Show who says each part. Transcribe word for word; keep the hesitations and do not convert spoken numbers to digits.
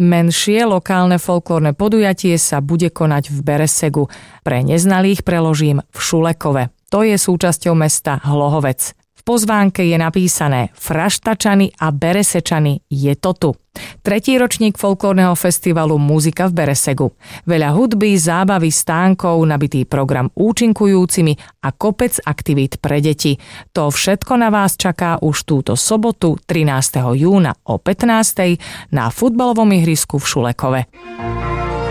Speaker 1: Menšie lokálne folklórne podujatie sa bude konať v Beresegu. Pre neznalých preložím v Šulekove. To je súčasťou mesta Hlohovec. V pozvánke je napísané Fraštačany a Beresečany, je to tu. Tretí ročník folklórneho festivalu Muzika v Beresegu. Veľa hudby, zábavy, stánkov, nabitý program účinkujúcimi a kopec aktivít pre deti. To všetko na vás čaká už túto sobotu trinásteho júna o pätnástej na futbalovom ihrisku v Šulekove.